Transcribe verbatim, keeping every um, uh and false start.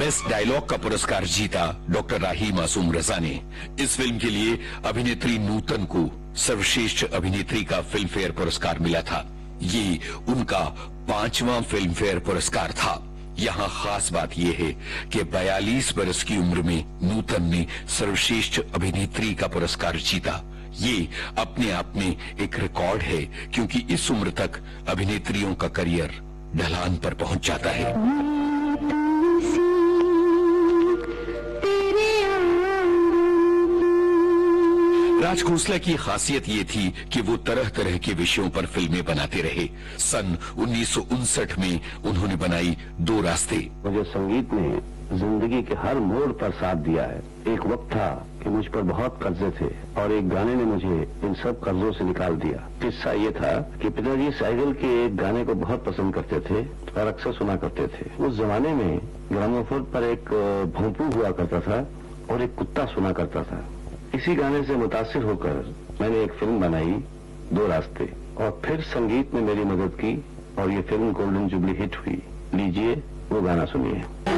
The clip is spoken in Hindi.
बेस्ट डायलॉग का पुरस्कार जीता डॉक्टर राही मासूम रजा ने। इस फिल्म के लिए अभिनेत्री नूतन को सर्वश्रेष्ठ अभिनेत्री का फिल्म फेयर पुरस्कार मिला था। ये उनका पांचवां फिल्म फेयर पुरस्कार था। यहाँ खास बात यह है कि बयालीस बरस की उम्र में नूतन ने सर्वश्रेष्ठ अभिनेत्री का पुरस्कार जीता। ये अपने आप में एक रिकॉर्ड है, क्योंकि इस उम्र तक अभिनेत्रियों का करियर ढलान पर पहुंच जाता है। राज खोसला की खासियत ये थी कि वो तरह तरह के विषयों पर फिल्में बनाते रहे। सन उन्नीस सौ उनसठ में उन्होंने बनाई दो रास्ते। मुझे संगीत ने जिंदगी के हर मोड़ पर साथ दिया है। एक वक्त था कि मुझ पर बहुत कर्जे थे और एक गाने ने मुझे इन सब कर्जों से निकाल दिया। किस्सा ये था कि पिताजी साइकिल के एक गाने को बहुत पसंद करते थे और अक्सर सुना करते थे। उस जमाने में ग्रामोफोन पर एक भोंपू हुआ करता था और एक कुत्ता सुना करता था। इसी गाने से मुतासिर होकर मैंने एक फिल्म बनाई, दो रास्ते, और फिर संगीत ने मेरी मदद की और ये फिल्म गोल्डन जुबली हिट हुई। लीजिए वो गाना सुनिए।